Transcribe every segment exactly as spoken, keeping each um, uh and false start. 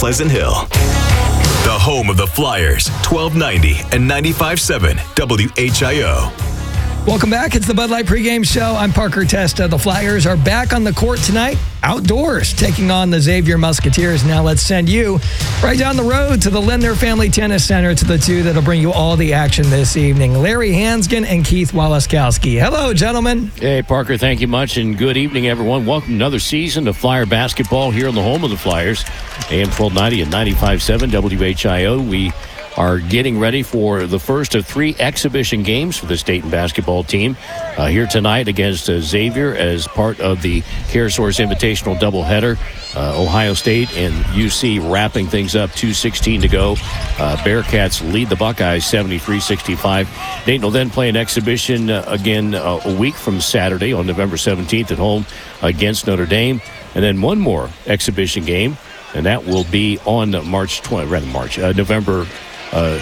Pleasant Hill. The home of the Flyers, twelve ninety and ninety-five point seven W H I O. Welcome back. It's the Bud Light pregame show. I'm Parker Testa. The Flyers are back on the court tonight, outdoors, taking on the Xavier Musketeers. Now let's send you right down the road to the Lindner Family Tennis Center, to the two that'll bring you all the action this evening. Larry Hansgen and Keith Wallaskowski. Hello, gentlemen. Hey, Parker, thank you much, and good evening, everyone. Welcome to another season of Flyer basketball here in the home of the Flyers, A M twelve ninety and ninety-five point seven W H I O. We are getting ready for the first of three exhibition games for this Dayton basketball team uh, here tonight against uh, Xavier as part of the CareSource Invitational doubleheader. Uh, Ohio State and U C wrapping things up, two sixteen to go. Uh, Bearcats lead the Buckeyes seventy-three sixty-five. Dayton will then play an exhibition uh, again uh, a week from Saturday on November seventeenth at home against Notre Dame. And then one more exhibition game, and that will be on March twentieth, rather March, uh, November Uh,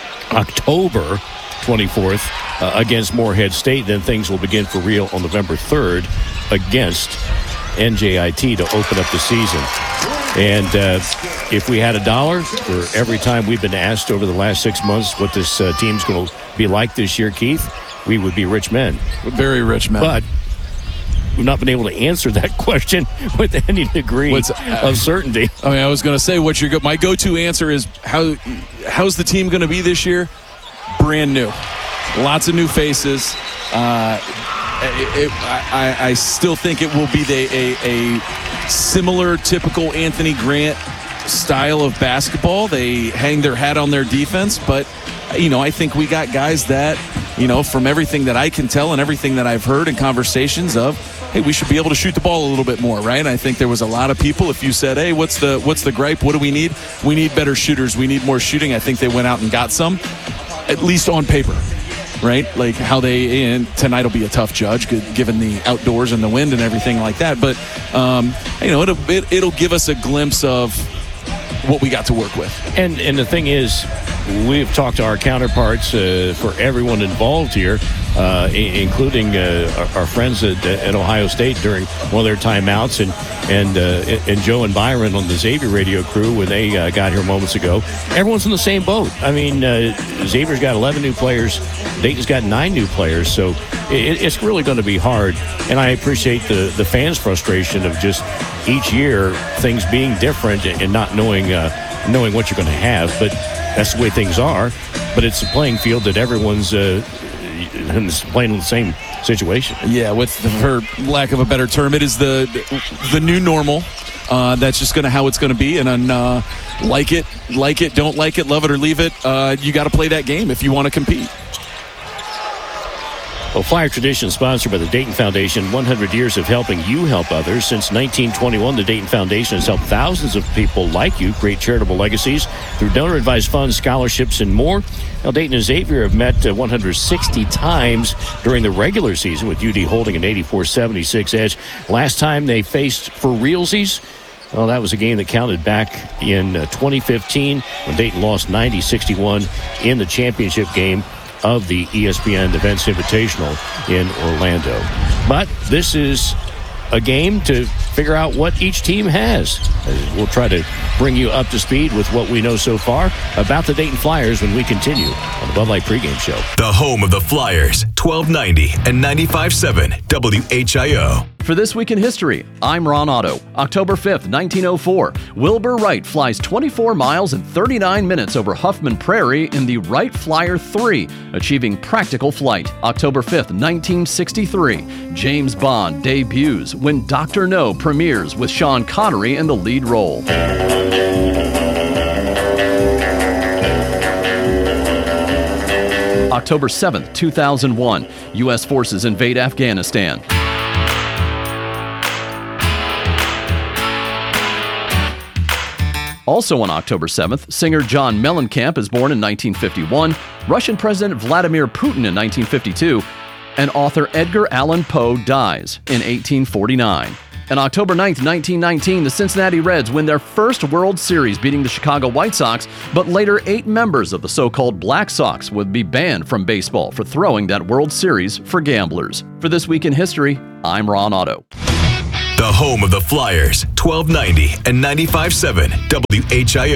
October twenty-fourth uh, against Morehead State. Then things will begin for real on November third against N J I T to open up the season. And uh, if we had a dollar for every time we've been asked over the last six months what this uh, team's going to be like this year, Keith, we would be rich men. Very rich men. But we've not been able to answer that question with any degree What's, uh, of certainty. I mean, I was going to say, what's your go- my go-to answer is how how's the team going to be this year? Brand new, lots of new faces. Uh, it, it, I, I still think it will be the, a, a similar, typical Anthony Grant style of basketball. They hang their hat on their defense, but you know, I think we got guys that, you know, from everything that I can tell and everything that I've heard in conversations of, hey, we should be able to shoot the ball a little bit more, right? I think there was a lot of people, if you said, hey, what's the what's the gripe? What do we need? We need better shooters. We need more shooting. I think they went out and got some, at least on paper, right? Like how they, and tonight will be a tough judge given the outdoors and the wind and everything like that. But, um, you know, it'll, it, it'll give us a glimpse of what we got to work with. And and the thing is, we've talked to our counterparts uh, for everyone involved here, uh, I- including uh, our, our friends at, at Ohio State during one of their timeouts, and and uh, and Joe and Byron on the Xavier radio crew when they uh, got here moments ago. Everyone's in the same boat. I mean, uh, Xavier's got eleven new players, Dayton's got nine new players, so it, it's really going to be hard. And I appreciate the the fans' frustration of just each year things being different and not knowing uh, knowing what you're going to have, but that's the way things are. But it's a playing field that everyone's uh, playing in the same situation. Yeah, with for lack of a better term, it is the the new normal. Uh, that's just gonna how it's gonna be, and then, uh, like it, like it, don't like it, love it or leave it. Uh, you got to play that game if you want to compete. Well, Flyer Tradition, sponsored by the Dayton Foundation, one hundred years of helping you help others. Since nineteen twenty-one, the Dayton Foundation has helped thousands of people like you create charitable legacies through donor-advised funds, scholarships, and more. Now, Dayton and Xavier have met uh, one hundred sixty times during the regular season, with U D holding an eighty-four seventy-six edge. Last time they faced for realsies, well, that was a game that counted back in uh, twenty fifteen when Dayton lost ninety sixty-one in the championship game of the E S P N Events Invitational in Orlando. But this is a game to figure out what each team has. We'll try to bring you up to speed with what we know so far about the Dayton Flyers when we continue on the Bud Light pregame show. The home of the Flyers, twelve ninety and ninety-five point seven W H I O. For This Week in History, I'm Ron Otto. October fifth, nineteen oh four, Wilbur Wright flies twenty-four miles and thirty-nine minutes over Huffman Prairie in the Wright Flyer three, achieving practical flight. October fifth, nineteen sixty-three, James Bond debuts when Doctor No premieres with Sean Connery in the lead role. October seventh, two thousand one, U S forces invade Afghanistan. Also on October seventh, singer John Mellencamp is born in nineteen fifty-one, Russian President Vladimir Putin in nineteen fifty-two, and author Edgar Allan Poe dies in eighteen forty-nine. And October ninth, nineteen nineteen, the Cincinnati Reds win their first World Series, beating the Chicago White Sox, but later eight members of the so-called Black Sox would be banned from baseball for throwing that World Series for gamblers. For This Week in History, I'm Ron Otto. The home of the Flyers, twelve ninety and ninety-five point seven W H I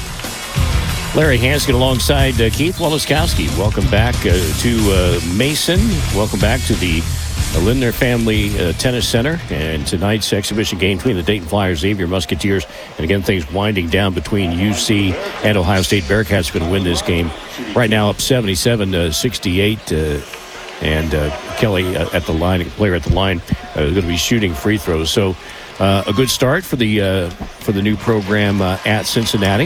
O. Larry Hanskin alongside uh, Keith Walaskowski. Welcome back uh, to uh, Mason. Welcome back to the uh, Lindner Family uh, Tennis Center. And tonight's exhibition game between the Dayton Flyers, Xavier Musketeers. And again, things winding down between U C and Ohio State. Bearcats going to win this game. Right now up seventy-seven to sixty-eight. Uh, and uh, Kelly uh, at the line, player at the line, uh, going to be shooting free throws. So uh, a good start for the uh, for the new program uh, at Cincinnati.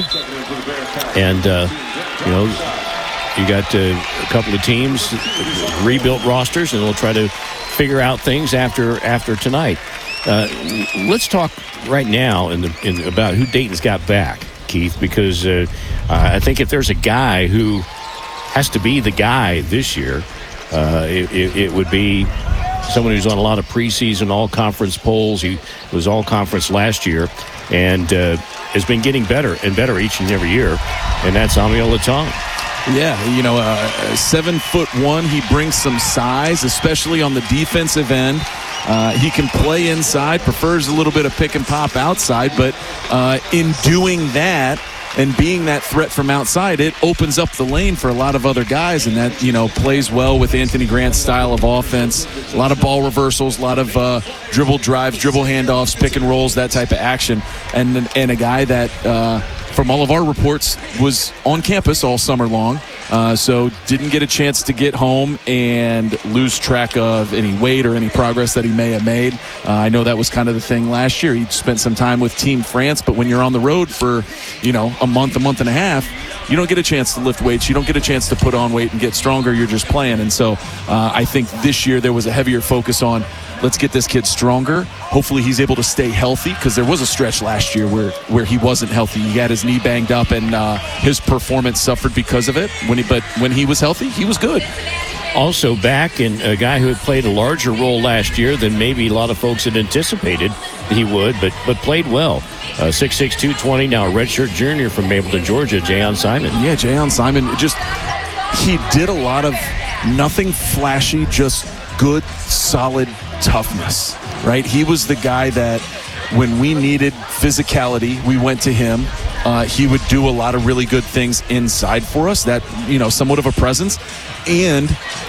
And, uh, you know, you got uh, a couple of teams, rebuilt rosters, and they'll try to figure out things after after tonight. Uh, let's talk right now in the, in, about who Dayton's got back, Keith, because uh, I think if there's a guy who has to be the guy this year, uh, it, it, it would be someone who's on a lot of preseason all-conference polls. He was all-conference last year, and uh, has been getting better and better each and every year, and that's Amiel Latong. Yeah, you know, uh, seven foot one, he brings some size, especially on the defensive end. Uh, he can play inside, prefers a little bit of pick and pop outside, but uh, in doing that and being that threat from outside, it opens up the lane for a lot of other guys, and that, you know, plays well with Anthony Grant's style of offense. A lot of ball reversals, a lot of uh, dribble drives, dribble handoffs, pick and rolls, that type of action. And, and a guy that, uh, from all of our reports, was on campus all summer long. Uh, so didn't get a chance to get home and lose track of any weight or any progress that he may have made. Uh, I know that was kind of the thing last year. He spent some time with Team France, but when you're on the road for, you know, a month, a month and a half, you don't get a chance to lift weights. You don't get a chance to put on weight and get stronger. You're just playing. And so uh, I think this year there was a heavier focus on, let's get this kid stronger. Hopefully he's able to stay healthy, because there was a stretch last year where, where he wasn't healthy. He had his knee banged up, and uh, his performance suffered because of it. When he, but when he was healthy, he was good. Also back, and a guy who had played a larger role last year than maybe a lot of folks had anticipated he would, but but played well. Uh, six six, two twenty, now a redshirt junior from Mapleton, Georgia, Jayon Simon. Yeah, Jayon Simon, just he did a lot of nothing flashy, just good, solid toughness, right? He was the guy that when we needed physicality, we went to him. Uh, he would do a lot of really good things inside for us, that, you know, somewhat of a presence, and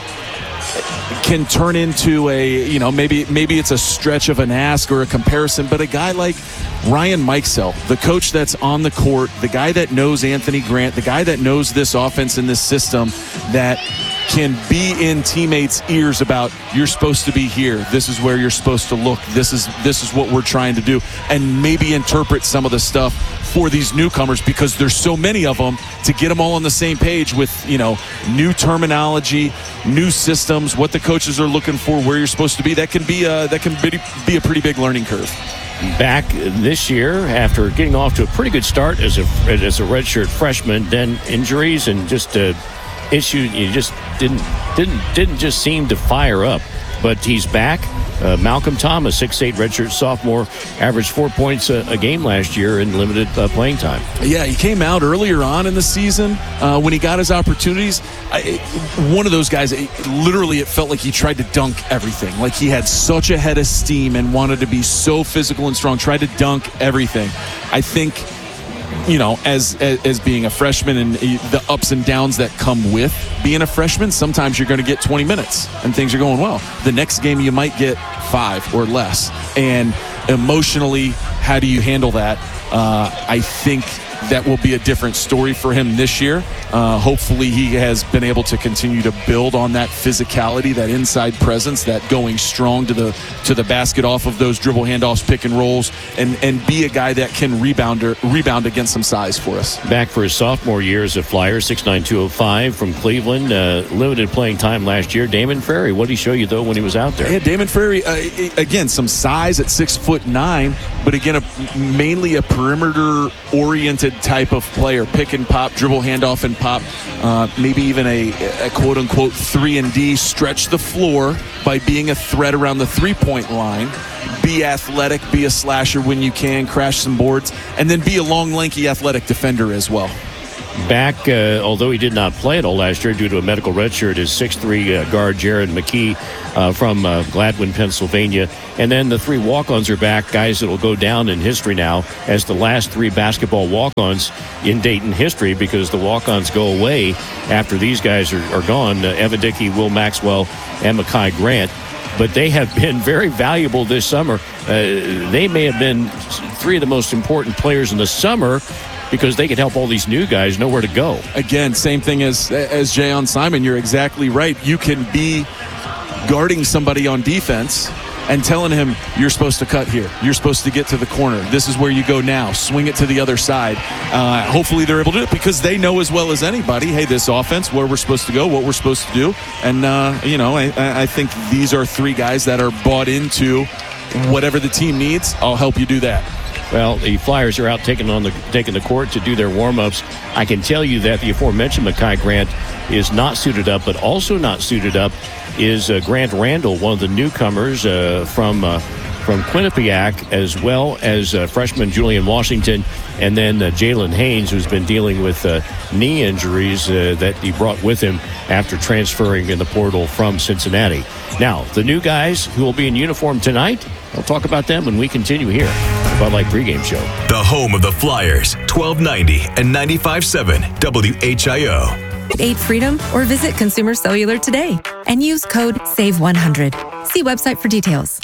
can turn into a, you know, maybe maybe it's a stretch of an ask or a comparison, but a guy like Ryan Mikesell, the coach that's on the court, the guy that knows Anthony Grant, the guy that knows this offense and this system, that can be in teammates' ears about, you're supposed to be here, this is where you're supposed to look, this is this is what we're trying to do, and maybe interpret some of the stuff for these newcomers, because there's so many of them, to get them all on the same page with, you know, new terminology, new systems, what the coaches are looking for, where you're supposed to be. That can be a, that can be a pretty big learning curve. Back this year after getting off to a pretty good start as a as a redshirt freshman, then injuries and just uh, issues. You just didn't didn't didn't just seem to fire up. But he's back. Uh, Malcolm Thomas, six eight redshirt sophomore, averaged four points a, a game last year in limited uh, playing time. Yeah, he came out earlier on in the season uh, when he got his opportunities. I, one of those guys, it, literally, it felt like he tried to dunk everything. Like he had such a head of steam and wanted to be so physical and strong, tried to dunk everything. I think, you know, as, as as being a freshman and the ups and downs that come with being a freshman, sometimes you're going to get twenty minutes and things are going well. The next game you might get five or less. And emotionally, how do you handle that? Uh, I think that will be a different story for him this year. Uh, hopefully he has been able to continue to build on that physicality, that inside presence, that going strong to the to the basket off of those dribble handoffs, pick and rolls, and, and be a guy that can rebound, or, rebound against some size for us. Back for his sophomore year as a Flyer, six nine, two oh five from Cleveland. Uh, limited playing time last year. Damon Ferry, what did he show you, though, when he was out there? Yeah, Damon Ferry, uh, again, some size at six foot nine, but again, a, mainly a perimeter-oriented type of player. Pick and pop, dribble handoff and pop, uh, maybe even a, a quote-unquote three and D, stretch the floor by being a threat around the three-point line, be athletic, be a slasher when you can, crash some boards, and then be a long, lanky, athletic defender as well. back, uh, although he did not play at all last year due to a medical redshirt, is six three uh, guard Jared McKee uh, from uh, Gladwin, Pennsylvania. And then the three walk-ons are back, guys that will go down in history now as the last three basketball walk-ons in Dayton history, because the walk-ons go away after these guys are, are gone. Uh, Evan Dickey, Will Maxwell, and Mekhi Grant. But they have been very valuable this summer. Uh, they may have been three of the most important players in the summer because they could help all these new guys know where to go. Again, same thing as as Jayon Simon. You're exactly right. You can be guarding somebody on defense and telling him, you're supposed to cut here. You're supposed to get to the corner. This is where you go now. Swing it to the other side. Uh, hopefully they're able to do it because they know as well as anybody, hey, this offense, where we're supposed to go, what we're supposed to do. And, uh, you know, I, I think these are three guys that are bought into whatever the team needs. I'll help you do that. Well, the Flyers are out taking on the taking the court to do their warm-ups. I can tell you that the aforementioned Mekhi Grant is not suited up, but also not suited up is uh, Grant Randall, one of the newcomers uh, from uh, from Quinnipiac, as well as uh, freshman Julian Washington, and then uh, Jalen Haynes, who's been dealing with uh, knee injuries uh, that he brought with him after transferring in the portal from Cincinnati. Now, the new guys who will be in uniform tonight, I'll talk about them when we continue here on the Bud Light pregame show. The home of the Flyers, twelve ninety and ninety-five point seven W H I O. eight Freedom or visit Consumer Cellular today and use code save one hundred. See website for details.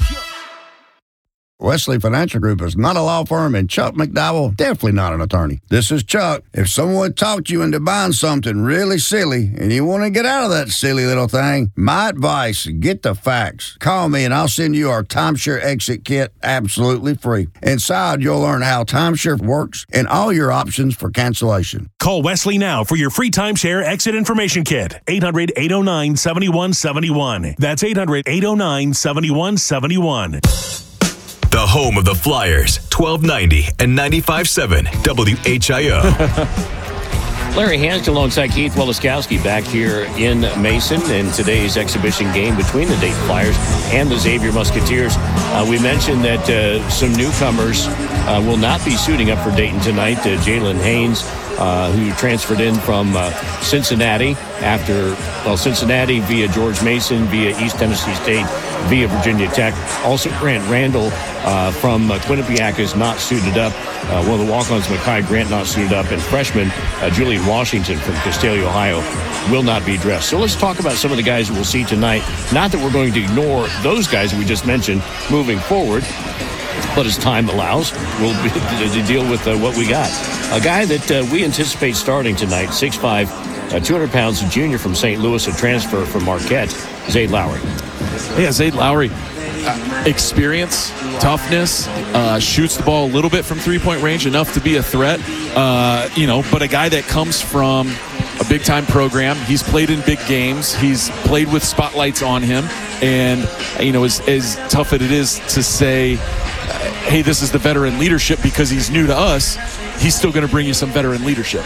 Wesley Financial Group is not a law firm, and Chuck McDowell definitely not an attorney. This is Chuck. If someone talked you into buying something really silly and you want to get out of that silly little thing, my advice, get the facts. Call me and I'll send you our timeshare exit kit absolutely free. Inside, you'll learn how timeshare works and all your options for cancellation. Call Wesley now for your free timeshare exit information kit. eight hundred, eight oh nine, seven one seven one. That's eight hundred, eight oh nine, seven one seven one. The home of the Flyers, twelve ninety and ninety-five point seven W H I O. Larry Hansel alongside Keith Welaskowski back here in Mason in today's exhibition game between the Dayton Flyers and the Xavier Musketeers. Uh, we mentioned that uh, some newcomers uh, will not be suiting up for Dayton tonight. Uh, Jalen Haynes, uh, who transferred in from uh, Cincinnati after, well, Cincinnati via George Mason, via East Tennessee State, via Virginia Tech. Also, Grant Randall uh, from uh, Quinnipiac is not suited up. Uh, one of the walk-ons, Mekhi Grant, not suited up. And freshman uh, Julian Washington from Castalia, Ohio, will not be dressed. So let's talk about some of the guys that we'll see tonight. Not that we're going to ignore those guys that we just mentioned moving forward, but as time allows, we'll be to deal with uh, what we got. A guy that uh, we anticipate starting tonight, six five, uh, two hundred pounds, a junior from Saint Louis, a transfer from Marquette, Zade Lowry. Yeah, Zade Lowry, uh, experience, toughness, uh, shoots the ball a little bit from three-point range, enough to be a threat, uh, you know, but a guy that comes from a big-time program. He's played in big games. He's played with spotlights on him. And, you know, as, as tough as it is to say, hey, this is the veteran leadership because he's new to us, he's still going to bring you some veteran leadership.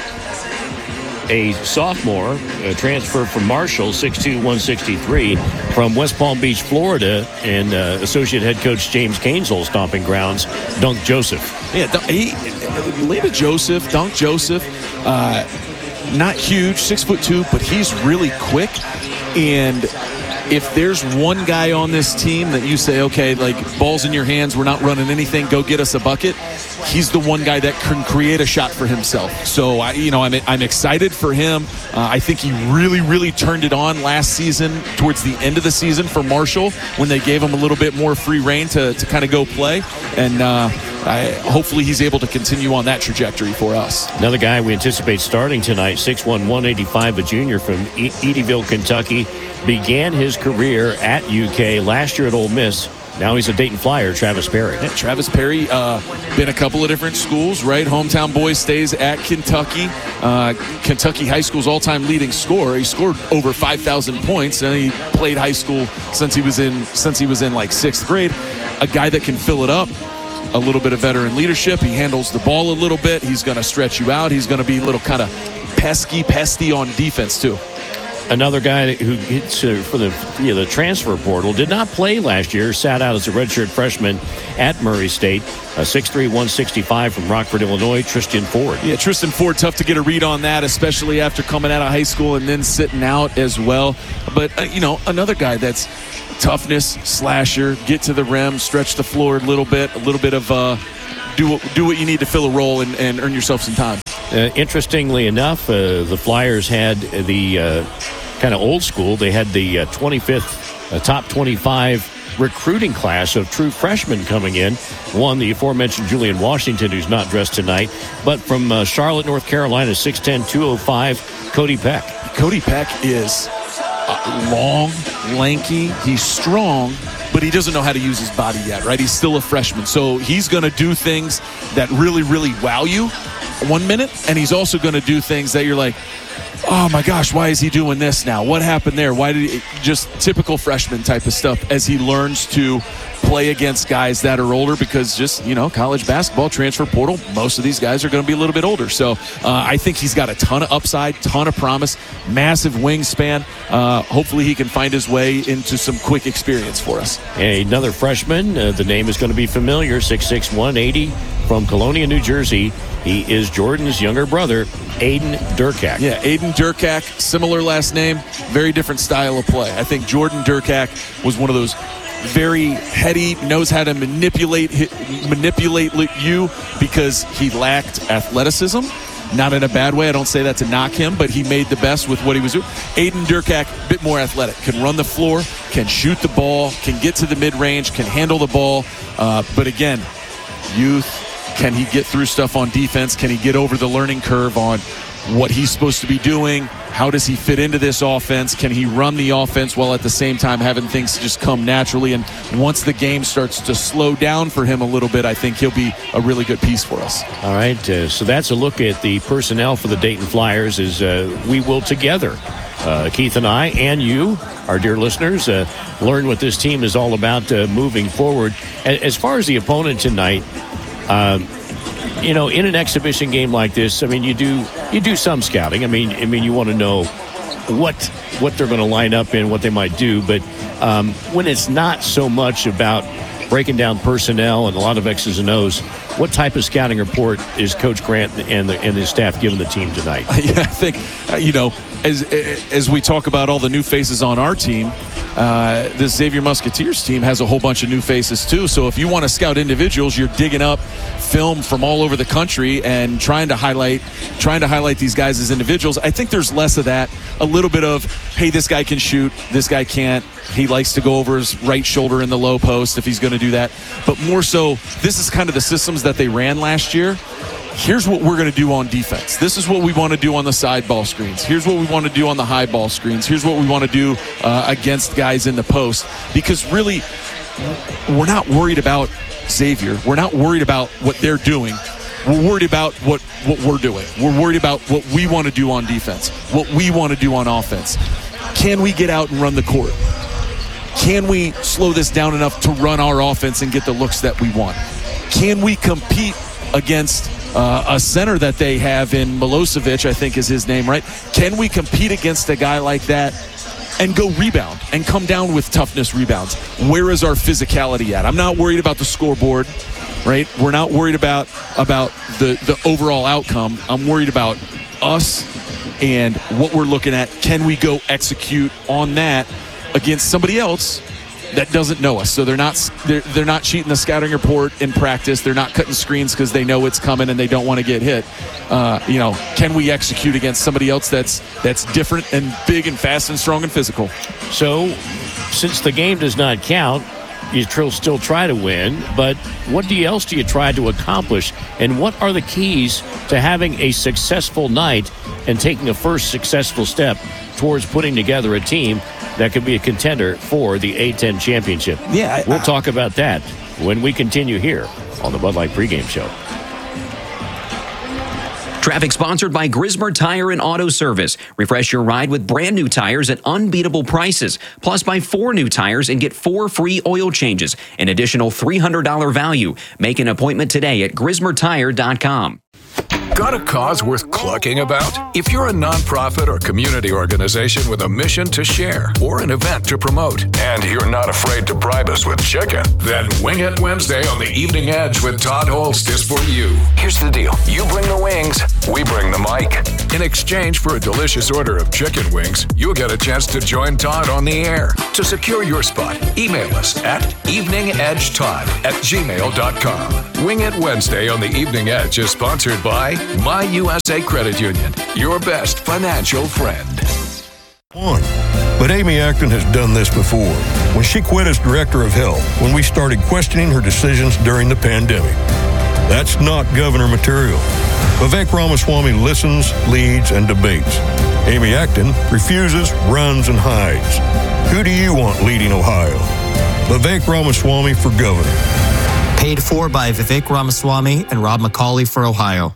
A sophomore, a transfer from Marshall, six two, one sixty-three, from West Palm Beach, Florida, and uh, associate head coach James Kane's old stomping grounds, Dunk Joseph. Yeah, he, Leda Joseph, Dunk Joseph, uh, not huge, six foot two, but he's really quick. And if there's one guy on this team that you say, okay, like, ball's in your hands, we're not running anything, go get us a bucket, he's the one guy that can create a shot for himself. So, I, you know, I'm, I'm excited for him. Uh, I think he really, really turned it on last season, towards the end of the season for Marshall, when they gave him a little bit more free reign to, to kind of go play. And uh, I, hopefully he's able to continue on that trajectory for us. Another guy we anticipate starting tonight, six one, one eighty-five, a junior from e- Eddyville, Kentucky, began his career at U K, last year at Ole Miss. Now he's a Dayton Flyer, Travis Perry. Yeah, Travis Perry, uh, been a couple of different schools, right? Hometown boy, stays at Kentucky. Uh, Kentucky High School's all-time leading scorer. He scored over five thousand points, and he played high school since he was in since he was in like sixth grade. A guy that can fill it up. A little bit of veteran leadership. He handles the ball a little bit. He's going to stretch you out. He's going to be a little kind of pesky, pesty on defense too. another guy who hits uh, for the you know, the transfer portal, did not play last year, sat out as a redshirt freshman at Murray State. Uh, six three, one sixty-five from Rockford, Illinois, Tristan Ford. Yeah, Tristan Ford, tough to get a read on that, especially after coming out of high school and then sitting out as well. But, uh, you know, another guy that's toughness, slasher, get to the rim, stretch the floor a little bit, a little bit of uh, do, what, do what you need to fill a role and, and earn yourself some time. Uh, interestingly enough, uh, the Flyers had the uh, kind of old school. They had the uh, twenty-fifth uh, top twenty-five recruiting class of true freshmen coming in. One, the aforementioned Julian Washington, who's not dressed tonight. But from uh, Charlotte, North Carolina, six ten, two oh five, Cody Peck. Cody Peck is uh, long, lanky. He's strong, but he doesn't know how to use his body yet, right? He's still a freshman. So he's going to do things that really, really wow you one minute, and he's also going to do things that you're like, oh my gosh, why is he doing this now? What happened there? Why did he, just typical freshman type of stuff as he learns to play against guys that are older, because just, you know, college basketball, transfer portal, most of these guys are going to be a little bit older. So uh, I think he's got a ton of upside, ton of promise, massive wingspan. Uh, hopefully he can find his way into some quick experience for us. Another freshman, uh, the name is going to be familiar, six six, one eighty from Colonia, New Jersey. He is Jordan's younger brother, Aiden Durkak. Yeah, Aiden Durkak, similar last name, very different style of play. I think Jordan Durkak was one of those very heady, knows how to manipulate manipulate you because he lacked athleticism. Not in a bad way. I don't say that to knock him, but he made the best with what he was doing. Aiden Durkak, a bit more athletic, can run the floor, can shoot the ball, can get to the mid-range, can handle the ball. Uh, but again, youth. Can he get through stuff on defense? Can he get over the learning curve on what he's supposed to be doing? How does he fit into this offense? Can he run the offense while at the same time having things just come naturally? And once the game starts to slow down for him a little bit, I think he'll be a really good piece for us. All right, uh, so that's a look at the personnel for the Dayton Flyers as uh, we will together, uh, Keith and I and you, our dear listeners, uh, learn what this team is all about uh, moving forward. As far as the opponent tonight, Um, you know, in an exhibition game like this, I mean, you do you do some scouting. I mean, I mean, you want to know what what they're going to line up in, what they might do. But um, when it's not so much about breaking down personnel and a lot of X's and O's, what type of scouting report is Coach Grant and the and his staff giving the team tonight? Yeah, I think uh, you know, as as we talk about all the new faces on our team. Uh, this Xavier Musketeers team has a whole bunch of new faces too. So if you want to scout individuals, you're digging up film from all over the country and trying to highlight, trying to highlight these guys as individuals. I think there's less of that. A little bit of, hey, this guy can shoot, this guy can't. He likes to go over his right shoulder in the low post if he's going to do that. But more so, this is kind of the systems that they ran last year. Here's what we're going to do on defense. This is what we want to do on the side ball screens. Here's what we want to do on the high ball screens. Here's what we want to do uh, against guys in the post. Because really, we're not worried about Xavier. We're not worried about what they're doing. We're worried about what, what we're doing. We're worried about what we want to do on defense, what we want to do on offense. Can we get out and run the court? Can we slow this down enough to run our offense and get the looks that we want? Can we compete against uh, a center that they have in Milosevic, I think is his name, right? Can we compete against a guy like that and go rebound and come down with toughness rebounds? Where is our physicality at? I'm not worried about the scoreboard, right? We're not worried about about the, the overall outcome. I'm worried about us and what we're looking at. Can we go execute on that against somebody else that doesn't know us? So they're not they're, they're not cheating the scouting report in practice. They're not cutting screens because they know it's coming and they don't want to get hit. Uh, you know, can we execute against somebody else that's that's different and big and fast and strong and physical? So, since the game does not count, you tr- still try to win. But what do you, else do you try to accomplish? And what are the keys to having a successful night and taking a first successful step towards putting together a team that could be a contender for the A ten championship? Yeah, I, we'll I, talk about that when we continue here on the Bud Light Pregame Show. Traffic sponsored by Grismer Tire and Auto Service. Refresh your ride with brand new tires at unbeatable prices. Plus, buy four new tires and get four free oil changes. An additional three hundred dollars value. Make an appointment today at grismer tire dot com. Got a cause worth clucking about? If you're a nonprofit or community organization with a mission to share or an event to promote, and you're not afraid to bribe us with chicken, then Wing It Wednesday on the Evening Edge with Todd Holst is for you. Here's the deal. You bring the wings, we bring the mic. In exchange for a delicious order of chicken wings, you'll get a chance to join Todd on the air. To secure your spot, email us at eveningedgetodd at gmail dot com. Wing It Wednesday on the Evening Edge is sponsored by My U S A Credit Union, your best financial friend. One. But Amy Acton has done this before. When she quit as director of health, when we started questioning her decisions during the pandemic. That's not governor material. Vivek Ramaswamy listens, leads, and debates. Amy Acton refuses, runs, and hides. Who do you want leading Ohio? Vivek Ramaswamy for governor. Paid for by Vivek Ramaswamy and Rob McCauley for Ohio.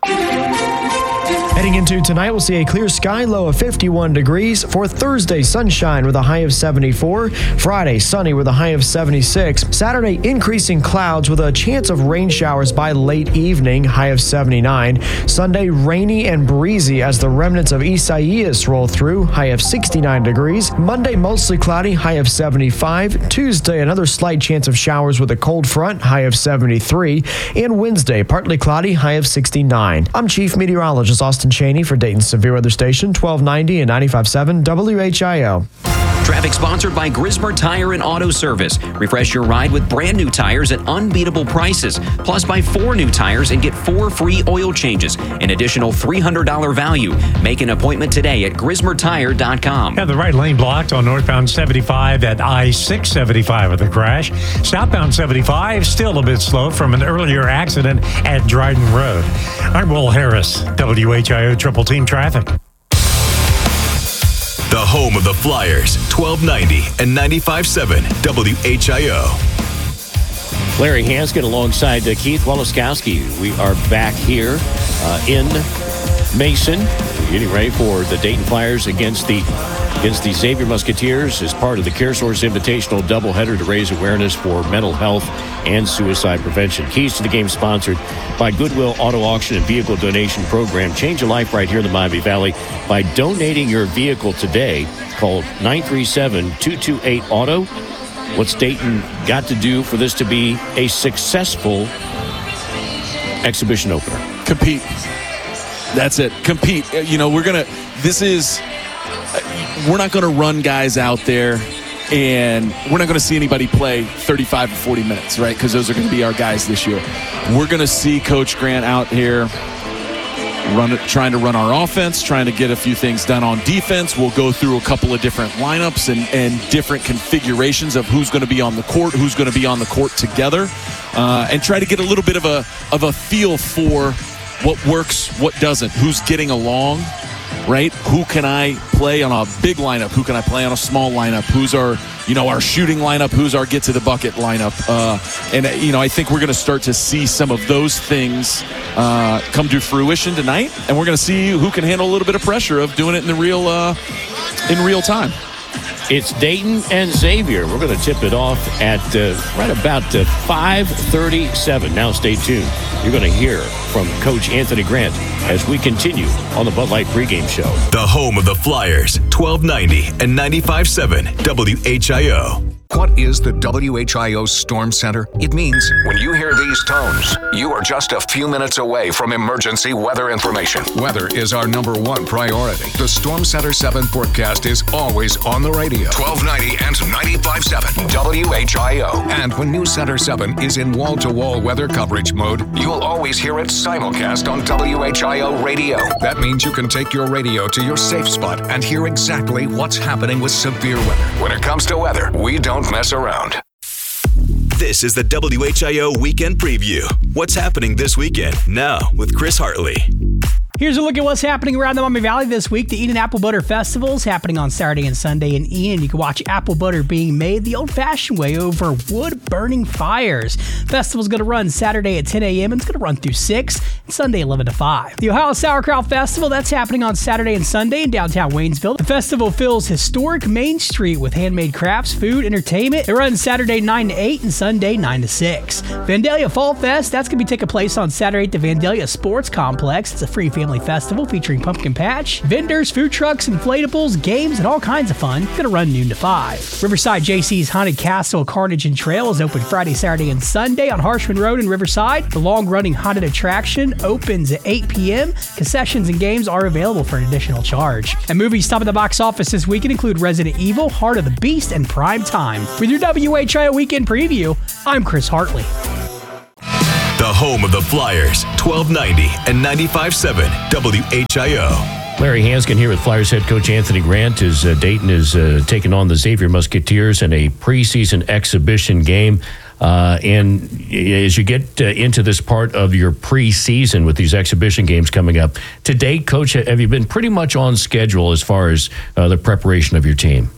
Heading into tonight, we'll see a clear sky, low of fifty-one degrees. For Thursday, sunshine with a high of seventy-four. Friday, sunny with a high of seventy-six. Saturday, increasing clouds with a chance of rain showers by late evening, high of seventy-nine. Sunday, rainy and breezy as the remnants of Isaias roll through, high of sixty-nine degrees. Monday, mostly cloudy, high of seventy-five. Tuesday, another slight chance of showers with a cold front, high of seventy-three. And Wednesday, partly cloudy, high of sixty-nine. I'm Chief Meteorologist Austin Cheney for Dayton's Severe Weather Station, twelve ninety and ninety-five point seven W H I O. Traffic sponsored by Grismer Tire and Auto Service. Refresh your ride with brand new tires at unbeatable prices. Plus, buy four new tires and get four free oil changes. An additional three hundred dollars value. Make an appointment today at grismer tire dot com. Have the right lane blocked on northbound seventy-five at I six seventy-five with a crash. Southbound seventy-five still a bit slow from an earlier accident at Dryden Road. I'm Will Harris, W H I O Triple Team Traffic. The home of the Flyers, twelve ninety and ninety-five point seven W H I O. Larry Hanskin alongside uh, Keith Woloskowski. We are back here uh, in Mason, getting ready for the Dayton Flyers against the against the Xavier Musketeers as part of the CareSource Invitational doubleheader to raise awareness for mental health and suicide prevention. Keys to the game sponsored by Goodwill Auto Auction and Vehicle Donation Program. Change your life right here in the Miami Valley by donating your vehicle today. Call nine three seven, two two eight, auto. What's Dayton got to do for this to be a successful exhibition opener? Compete. That's it. Compete. You know, we're going to, this is, we're not going to run guys out there and we're not going to see anybody play thirty-five or forty minutes, right? Because those are going to be our guys this year. We're going to see Coach Grant out here run it, trying to run our offense, trying to get a few things done on defense. We'll go through a couple of different lineups and, and different configurations of who's going to be on the court, who's going to be on the court together, uh, and try to get a little bit of a of a feel for what works, what doesn't, who's getting along, right? Who can I play on a big lineup? Who can I play on a small lineup? Who's our, you know, our shooting lineup? Who's our get to the bucket lineup? Uh, and, you know, I think we're going to start to see some of those things uh, come to fruition tonight. And we're going to see who can handle a little bit of pressure of doing it in the real, uh, in real time. It's Dayton and Xavier. We're going to tip it off at uh, right about uh, five thirty-seven. Now stay tuned. You're going to hear from Coach Anthony Grant as we continue on the Bud Light pregame show. The home of the Flyers, twelve ninety and ninety-five point seven W H I O. What is the W H I O Storm Center? It means when you hear these tones, you are just a few minutes away from emergency weather information. Weather is our number one priority. The Storm Center seven forecast is always on the radio. twelve ninety and ninety-five point seven W H I O. And when News Center seven is in wall-to-wall weather coverage mode, you'll always hear it simulcast on W H I O radio. That means you can take your radio to your safe spot and hear exactly what's happening with severe weather. When it comes to weather, we don't mess around. This is the W H I O Weekend Preview. What's happening this weekend? Now with Chris Hartley. Here's a look at what's happening around the Maumee Valley this week. The Eden Apple Butter Festival is happening on Saturday and Sunday in Eden. You can watch apple butter being made the old-fashioned way over wood-burning fires. Festival's going to run Saturday at ten a.m. and it's going to run through six, and Sunday eleven to five. The Ohio Sauerkraut Festival, that's happening on Saturday and Sunday in downtown Waynesville. The festival fills historic Main Street with handmade crafts, food, entertainment. It runs Saturday nine to eight and Sunday nine to six. Vandalia Fall Fest, that's going to be taking place on Saturday at the Vandalia Sports Complex. It's a free family festival featuring pumpkin patch, vendors, food trucks, inflatables, games, and all kinds of fun. It's gonna run noon to five. Riverside J C's Haunted Castle Carnage and Trail is open Friday, Saturday, and Sunday on Harshman Road in Riverside. The long-running haunted attraction opens at eight p.m. Concessions and games are available for an additional charge. And movies top of the box office this weekend include Resident Evil, Heart of the Beast, and Prime Time. With your W H I O Weekend Preview, I'm Chris Hartley. The home of the Flyers, twelve ninety and ninety-five point seven W H I O. Larry Hanskin here with Flyers head coach Anthony Grant as uh, Dayton is uh, taking on the Xavier Musketeers in a preseason exhibition game. Uh, and as you get uh, into this part of your preseason with these exhibition games coming up, to date, Coach, have you been pretty much on schedule as far as uh, the preparation of your team?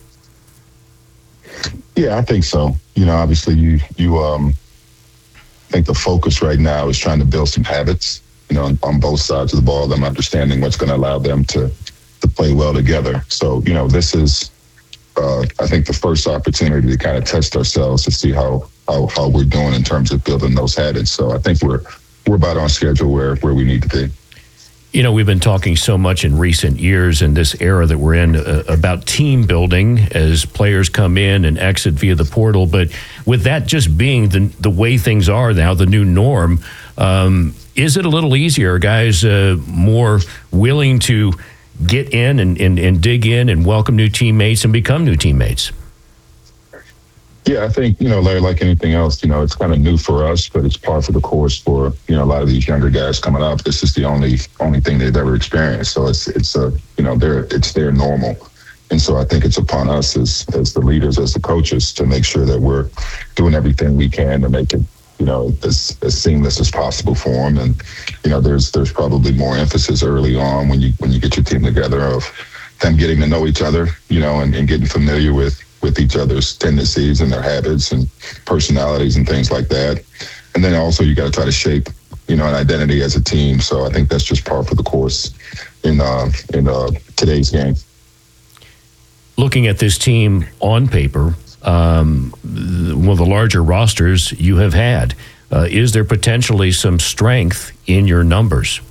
Yeah, I think so. You know, obviously you, you, um, I think the focus right now is trying to build some habits, you know, on, on both sides of the ball, them understanding what's going to allow them to, to play well together. So, you know, this is, uh, I think, the first opportunity to kind of test ourselves to see how, how, how we're doing in terms of building those habits. So I think we're, we're about on schedule where, where we need to be. You know, we've been talking so much in recent years in this era that we're in uh, about team building as players come in and exit via the portal. But with that just being the the way things are now, the new norm, um, is it a little easier? Are guys uh, more willing to get in and, and, and dig in and welcome new teammates and become new teammates? Yeah, I think, you know, Larry, like anything else, you know, it's kind of new for us, but it's par for the course for, you know, a lot of these younger guys coming up. This is the only only thing they've ever experienced. So it's, it's a, you know, they're, it's their normal. And so I think it's upon us as, as the leaders, as the coaches, to make sure that we're doing everything we can to make it, you know, as, as seamless as possible for them. And, you know, there's there's probably more emphasis early on when you when you get your team together of them getting to know each other, you know, and, and getting familiar with with each other's tendencies and their habits and personalities and things like that. And then also you got to try to shape, you know, an identity as a team. So I think that's just par for the course in uh, in uh, today's game. Looking at this team on paper, um, one of the larger rosters you have had, uh, is there potentially some strength in your numbers?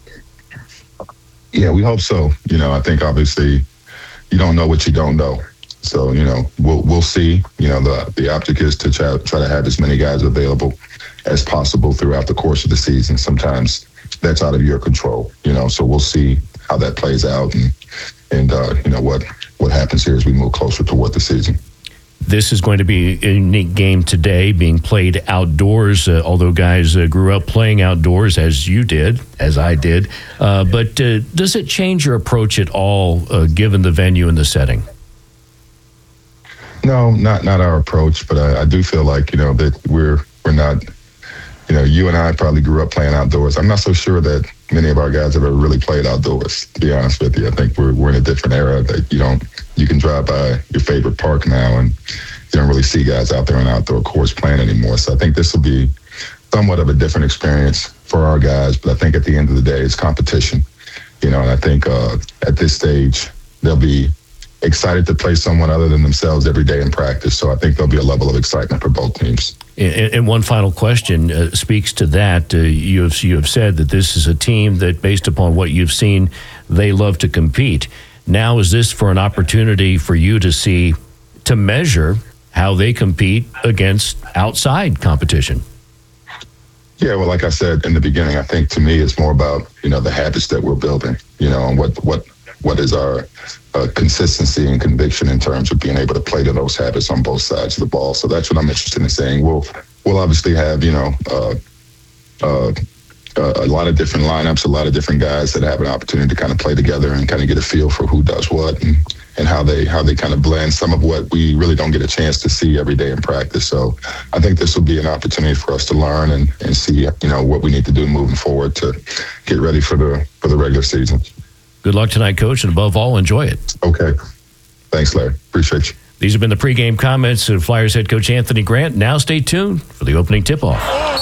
Yeah, we hope so. You know, I think obviously you don't know what you don't know. So, you know, we'll we'll see. You know, the the optic is to try, try to have as many guys available as possible throughout the course of the season. Sometimes that's out of your control, you know, so we'll see how that plays out and, and uh, you know, what, what happens here as we move closer toward the season. This is going to be a unique game today, being played outdoors, uh, although guys uh, grew up playing outdoors, as you did, as I did. Uh, but uh, does it change your approach at all, uh, given the venue and the setting? No, not not our approach, but I, I do feel like, you know, that we're we're not, you know, you and I probably grew up playing outdoors. I'm not so sure that many of our guys have ever really played outdoors, to be honest with you. I think we're we're in a different era that you don't, you can drive by your favorite park now and you don't really see guys out there on outdoor courts playing anymore. So I think this will be somewhat of a different experience for our guys, but I think at the end of the day, it's competition, you know, and I think uh, at this stage, they'll be excited to play someone other than themselves every day in practice. So I think there'll be a level of excitement for both teams. And, and one final question uh, speaks to that. Uh, you have you have said that this is a team that, based upon what you've seen, they love to compete. Now, is this for an opportunity for you to see, to measure how they compete against outside competition? Yeah, well, like I said in the beginning, I think to me it's more about, you know, the habits that we're building, you know, and what what what is our uh, consistency and conviction in terms of being able to play to those habits on both sides of the ball. So that's what I'm interested in saying. We'll we'll obviously have, you know, uh, uh, uh, a lot of different lineups, a lot of different guys that have an opportunity to kind of play together and kind of get a feel for who does what and, and how they how they kind of blend some of what we really don't get a chance to see every day in practice. So I think this will be an opportunity for us to learn and, and see, you know, what we need to do moving forward to get ready for the for the regular season. Good luck tonight, Coach, and above all, enjoy it. Okay. Thanks, Larry. Appreciate you. These have been the pregame comments of Flyers head coach Anthony Grant. Now stay tuned for the opening tip-off.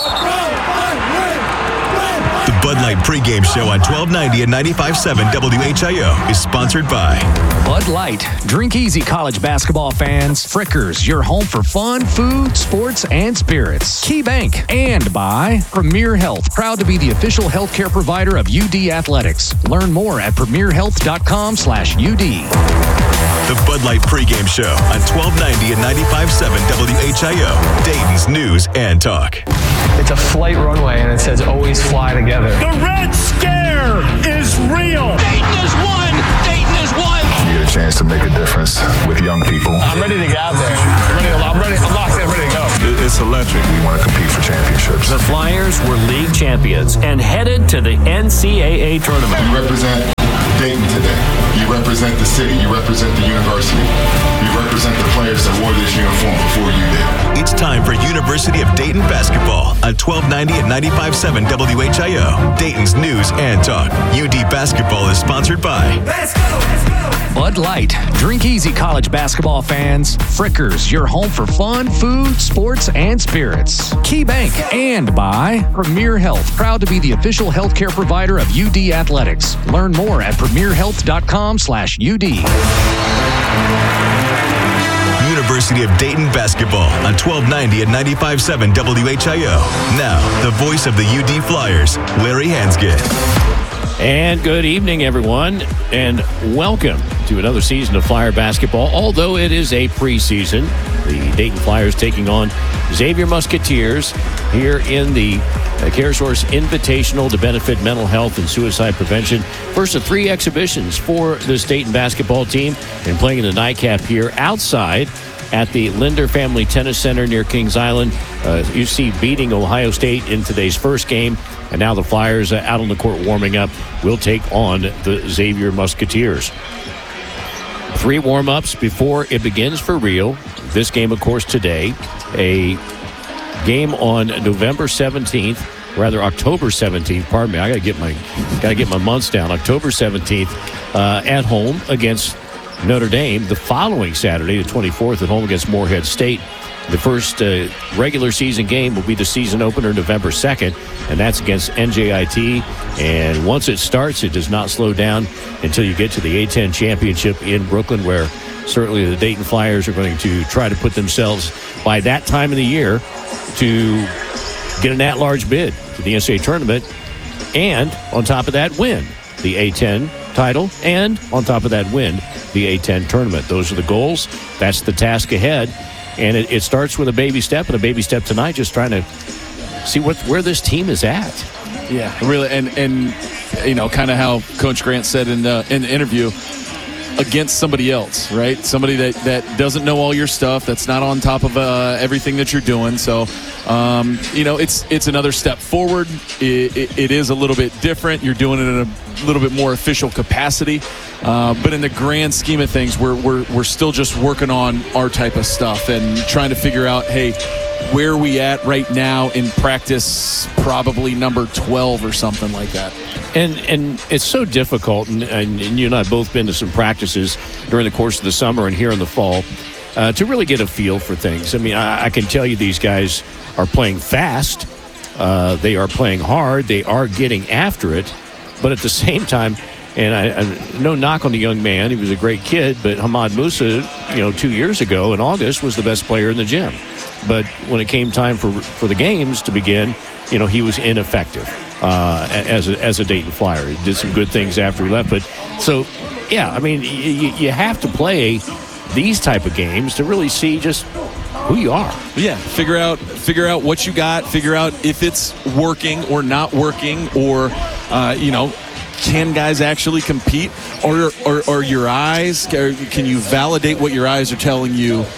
The Bud Light pregame show on twelve ninety and ninety-five point seven W H I O is sponsored by Bud Light. Drink easy, college basketball fans. Frickers, your home for fun, food, sports, and spirits. Key Bank. And by Premier Health. Proud to be the official healthcare provider of U D Athletics. Learn more at premier health dot com slash U D. The Bud Light pregame show on twelve ninety and ninety-five point seven W H I O, Dayton's News and Talk. It's a flight runway, and it says always fly together. The Red Scare is real. Dayton is one. Dayton is one. You get a chance to make a difference with young people. I'm ready to get out there. I'm ready to, I'm ready, I'm locked in, ready to go. It's electric. We want to compete for championships. The Flyers were league champions and headed to the N C double A tournament. You represent Dayton today. You represent the city. You represent the university. You represent the players that wore this uniform before you did. It's time for University of Dayton basketball on twelve ninety and ninety-five point seven W H I O, Dayton's News and Talk. U D basketball is sponsored by Let's go, let's go. Bud Light. Drink easy, college basketball fans. Frickers, your home for fun, food, sports, and spirits. Key Bank. And by Premier Health. Proud to be the official healthcare provider of U D Athletics. Learn more at premier health dot com slash U D. University of Dayton basketball on twelve ninety and ninety-five point seven W H I O. Now, the voice of the U D Flyers, Larry Hansgen. And good evening, everyone, and welcome to another season of Flyer basketball. Although it is a preseason, the Dayton Flyers taking on Xavier Musketeers here in the CareSource Invitational to benefit mental health and suicide prevention. First of three exhibitions for this Dayton basketball team, and playing in the nightcap here outside at the Linder Family Tennis Center near Kings Island. Uh, U C beating Ohio State in today's first game, and now the Flyers uh, out on the court warming up will take on the Xavier Musketeers. Three warm-ups before it begins for real. This game, of course, today, a game on November seventeenth, rather October seventeenth. Pardon me, I got to get my got to get my months down. October seventeenth uh, at home against Notre Dame. The following Saturday, the twenty-fourth, at home against Morehead State. The first uh, regular season game will be the season opener November second, and that's against N J I T. And once it starts, it does not slow down until you get to the A ten championship in Brooklyn, where certainly the Dayton Flyers are going to try to put themselves by that time of the year to get an at-large bid for the N C double A tournament, and on top of that, win the A ten title, and on top of that, win the A ten tournament. Those are the goals. That's the task ahead. And it, it starts with a baby step, and a baby step tonight, just trying to see what where this team is at. Yeah, really, and and you know, kind of how Coach Grant said in the in the interview, against somebody else, right? Somebody that, that doesn't know all your stuff, that's not on top of uh, everything that you're doing. So, um, you know, it's it's another step forward. It, it, it is a little bit different. You're doing it in a little bit more official capacity. Uh, but in the grand scheme of things, we're, we're, we're still just working on our type of stuff and trying to figure out, hey, where are we at right now in practice, probably number twelve or something like that. And and it's so difficult, and, and you and I have both been to some practices during the course of the summer and here in the fall, uh, to really get a feel for things. I mean, I, I can tell you these guys are playing fast. Uh, they are playing hard. They are getting after it. But at the same time, and I, I no knock on the young man, he was a great kid, but Hamad Musa, you know, two years ago in August was the best player in the gym. But when it came time for for the games to begin, you know, he was ineffective uh, as a, as a Dayton Flyer. He did some good things after he left, but so yeah, I mean, you, you have to play these type of games to really see just who you are. Yeah, figure out figure out what you got, figure out if it's working or not working, or uh, you know, can guys actually compete, or or, or your eyes? Can you validate what your eyes are telling you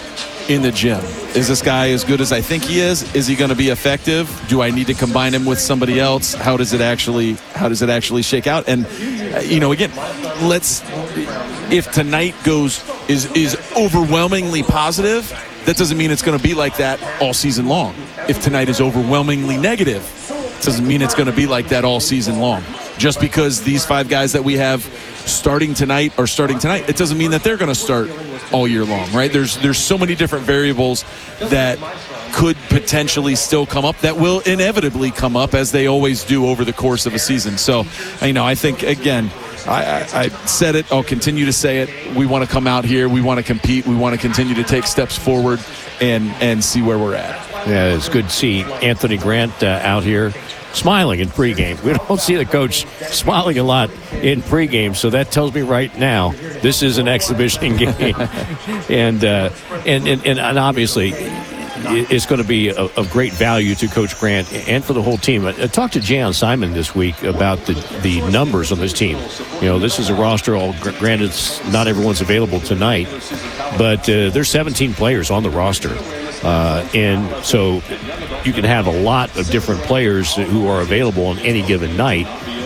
in the gym. Is this guy as good as I think he is? Is he going to be effective? Do I need to combine him with somebody else? How does it actually how does it actually shake out? And uh, you know, again, let's if tonight goes is is overwhelmingly positive, that doesn't mean it's going to be like that all season long. If tonight is overwhelmingly negative, it doesn't mean it's going to be like that all season long. Just because these five guys that we have starting tonight are starting tonight, it doesn't mean that they're going to start all year long, right? There's there's so many different variables that could potentially still come up, that will inevitably come up, as they always do over the course of a season. So, you know, I think, again, I, I, I said it, I'll continue to say it. We want to come out here, we want to compete, we want to continue to take steps forward and, and see where we're at. Yeah, it's good to see Anthony Grant uh, out here smiling in pregame. We don't see the coach smiling a lot in pregame, so that tells me right now this is an exhibition game. and, uh, and, and and obviously it's going to be of, of great value to Coach Grant and for the whole team. I, I talked to Jayon Simon this week about the, the numbers on this team. You know, this is a roster, all granted not everyone's available tonight, but uh, there's seventeen players on the roster. Uh, and so you can have a lot of different players who are available on any given night.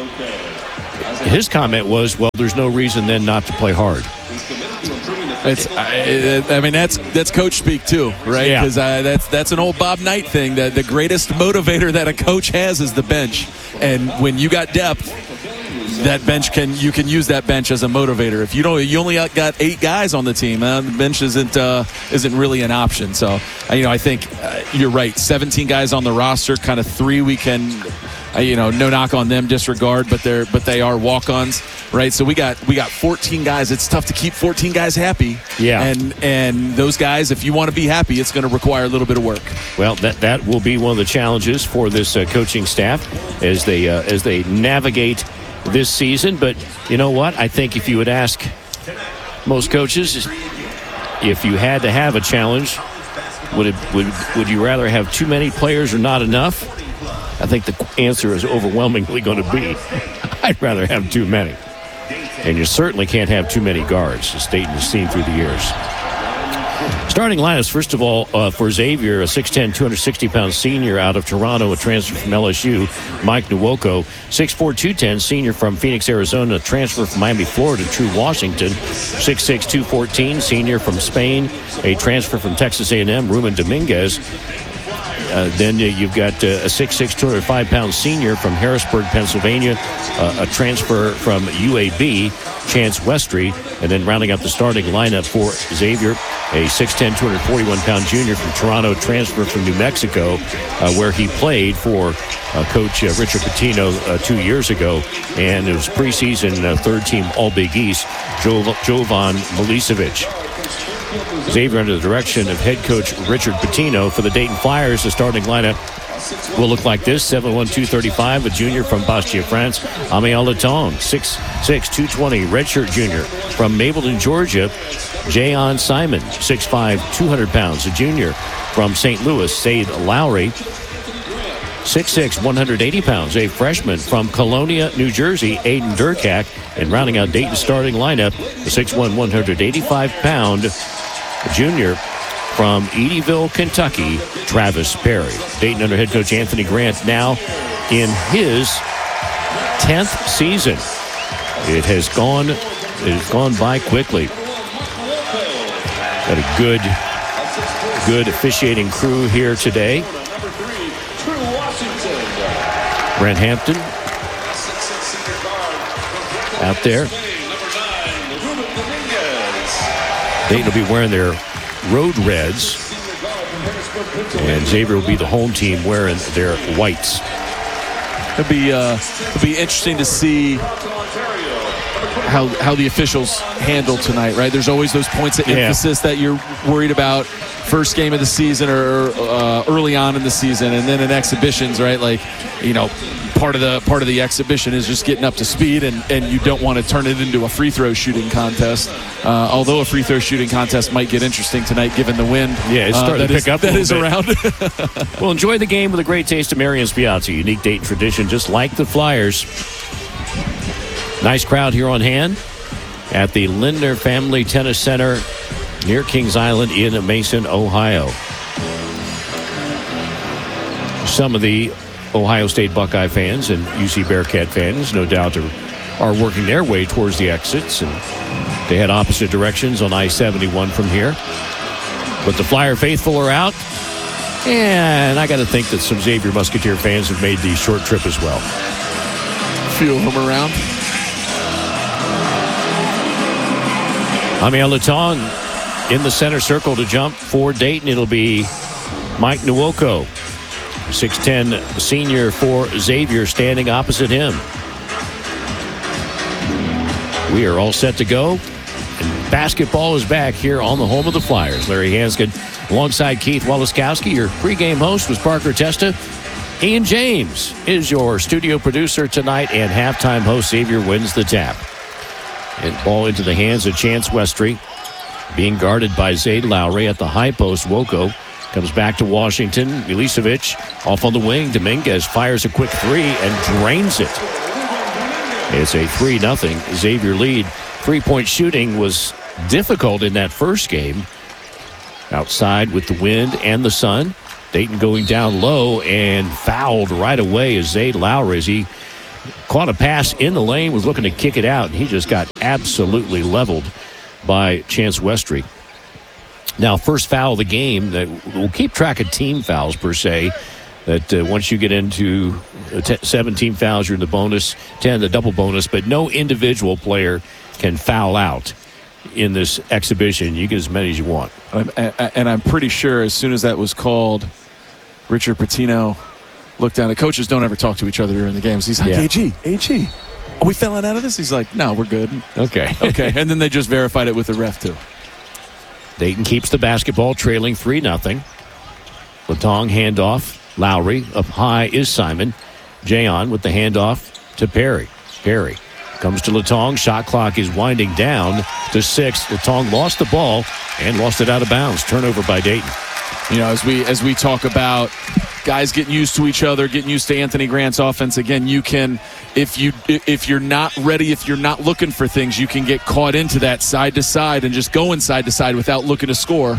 His comment was, well, there's no reason then not to play hard. It's, I, I mean, that's that's coach speak too, right? Yeah. Because uh, that's that's an old Bob Knight thing. That the greatest motivator that a coach has is the bench, and when you got depth, that bench can you can use that bench as a motivator. If you don't, you only got eight guys on the team. Uh, the bench isn't uh, isn't really an option. So, uh, you know, I think uh, you're right. seventeen guys on the roster, kind of three we can. Uh, you know, no knock on them, disregard, but they're but they are walk-ons, right? So we got we got fourteen guys. It's tough to keep fourteen guys happy. Yeah. And and those guys, if you want to be happy, it's going to require a little bit of work. Well, that that will be one of the challenges for this uh, coaching staff as they uh, as they navigate this season. But you know what? I think if you would ask most coaches, if you had to have a challenge, would it would would you rather have too many players or not enough? I think the answer is overwhelmingly going to be, I'd rather have too many. And you certainly can't have too many guards, as Dayton has seen through the years. Starting lineups, first of all, uh, for Xavier, a six ten, two hundred sixty pound senior out of Toronto, a transfer from L S U, Mike Nwoko. six four, two ten, senior from Phoenix, Arizona, a transfer from Miami, Florida, True Washington. six six, two fourteen, senior from Spain, a transfer from Texas A and M, Ruben Dominguez. Uh, then uh, you've got uh, a six six, two hundred five pound senior from Harrisburg, Pennsylvania, uh, a transfer from U A B, Chance Westry, and then rounding out the starting lineup for Xavier, a six ten, two hundred forty-one pound junior from Toronto, transfer from New Mexico, uh, where he played for uh, Coach uh, Richard Pitino uh, two years ago, and it was preseason uh, third team All-Big East, jo- Jovan Milicevic. Xavier under the direction of head coach Richard Pitino. For the Dayton Flyers, the starting lineup will look like this: seven one, two thirty-five, a junior from Bastia, France, Amiel Letong. six six, two twenty, redshirt junior from Mapleton, Georgia, Jayon Simon. six five, two hundred pounds, a junior from Saint Louis, Sade Lowry. six six, one hundred eighty pounds, a freshman from Colonia, New Jersey, Aiden Durkak. And rounding out Dayton's starting lineup, the six one, one hundred eighty-five pound junior from Eddyville, Kentucky, Travis Perry. Dayton under head coach Anthony Grant now in his tenth season. It has gone, it has gone by quickly. Got a good, good officiating crew here today. Brent Hampton out there. Dayton will be wearing their road reds, and Xavier will be the home team wearing their whites. It'll be uh, it'll be interesting to see how how the officials handle tonight. Right, there's always those points of Yeah. emphasis that you're worried about first game of the season or uh, early on in the season, and then in exhibitions, right? Like, you know, part of the part of the exhibition is just getting up to speed, and, and you don't want to turn it into a free throw shooting contest. Uh, although a free throw shooting contest might get interesting tonight, given the wind. Yeah, it's starting uh, to that pick is, up a that is little around. Well, enjoy the game with a great taste of Marion's Piazza, unique Dayton tradition, just like the Flyers. Nice crowd here on hand at the Lindner Family Tennis Center near Kings Island in Mason, Ohio. Some of the Ohio State Buckeye fans and U C Bearcat fans, no doubt, are, are working their way towards the exits, and they head opposite directions on I seventy-one from here. But the Flyer faithful are out, and I got to think that some Xavier Musketeer fans have made the short trip as well. Few of them around. Amiel Latong in the center circle to jump for Dayton. It'll be Mike Nwoko, six ten senior for Xavier, standing opposite him. We are all set to go. And basketball is back here on the home of the Flyers. Larry Hanskin alongside Keith Walaskowski. Your pregame host was Parker Testa. Ian James is your studio producer tonight, and halftime host Xavier wins the tap. And ball into the hands of Chance Westry, being guarded by Zayd Lowry at the high post. Woko comes back to Washington. Milicevic off on the wing. Dominguez fires a quick three and drains it. It's a three nothing Xavier lead. Three-point shooting was difficult in that first game. Outside with the wind and the sun. Dayton going down low and fouled right away as Zayd Lowry, as he caught a pass in the lane, was looking to kick it out, and he just got absolutely leveled by Chance Westry. Now, first foul of the game. That we'll keep track of team fouls per se. That uh, once you get into uh, t- seventeen fouls, you're in the bonus, ten the double bonus, but no individual player can foul out in this exhibition. You get as many as you want. And I'm, and I'm pretty sure as soon as that was called, Richard Pitino looked down. The coaches don't ever talk to each other during the games. He's like, Yeah. A G, A G, are we failing out of this? He's like, no, we're good. Okay. Okay. And then they just verified it with the ref, too. Dayton keeps the basketball, trailing three nothing. Latong handoff. Lowry up high is Simon. Jayon with the handoff to Perry. Perry comes to Latong. Shot clock is winding down to six. Latong lost the ball and lost it out of bounds. Turnover by Dayton. You know, as we as we talk about guys getting used to each other, getting used to Anthony Grant's offense, again, you can, if you if you're not ready, if you're not looking for things, you can get caught into that side to side and just going side to side without looking to score.